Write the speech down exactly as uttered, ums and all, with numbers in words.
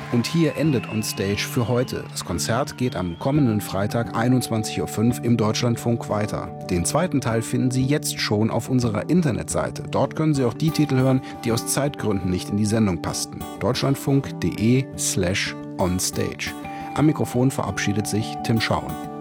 Und hier endet On Stage für heute. Das Konzert geht am kommenden Freitag einundzwanzig Uhr fünf im Deutschlandfunk weiter. Den zweiten Teil finden Sie jetzt schon auf unserer Internetseite. Dort können Sie auch die Titel hören, die aus Zeitgründen nicht in die Sendung passten. deutschlandfunk punkt de slash onstage. Am Mikrofon verabschiedet sich Tim Schauen.